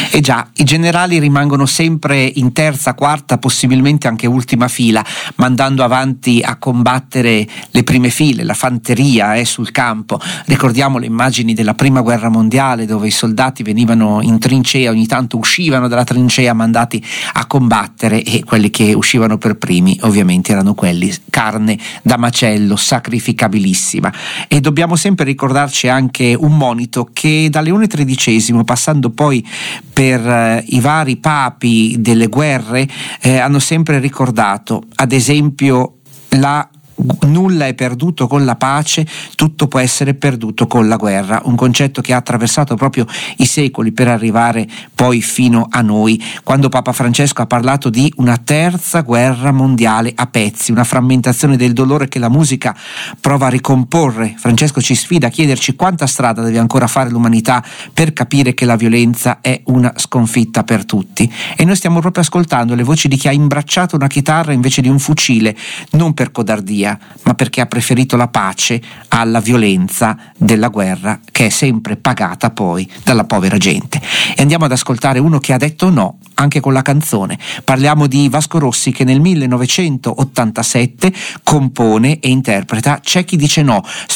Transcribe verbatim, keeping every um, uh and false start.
E già, i generali rimangono sempre in terza, quarta, possibilmente anche ultima fila, mandando avanti a combattere le prime file, la fanteria è sul campo. Ricordiamo le immagini della prima guerra mondiale, dove i soldati venivano in trincea, ogni tanto uscivano dalla trincea mandati a combattere, e quelli che uscivano per primi ovviamente erano quelli carne da macello, sacrificabilissima. E dobbiamo sempre ricordarci anche un monito che da Leone tredicesimo, passando poi per eh, i vari papi delle guerre, eh, hanno sempre ricordato, ad esempio, la nulla è perduto con la pace, tutto può essere perduto con la guerra, un concetto che ha attraversato proprio i secoli per arrivare poi fino a noi, quando Papa Francesco ha parlato di una terza guerra mondiale a pezzi, una frammentazione del dolore che la musica prova a ricomporre. Francesco ci sfida a chiederci quanta strada deve ancora fare l'umanità per capire che la violenza è una sconfitta per tutti, e noi stiamo proprio ascoltando le voci di chi ha imbracciato una chitarra invece di un fucile, non per codardia ma perché ha preferito la pace alla violenza della guerra, che è sempre pagata poi dalla povera gente. E andiamo ad ascoltare uno che ha detto no anche con la canzone. Parliamo di Vasco Rossi, che nel millenovecentottantasette compone e interpreta C'è chi dice no,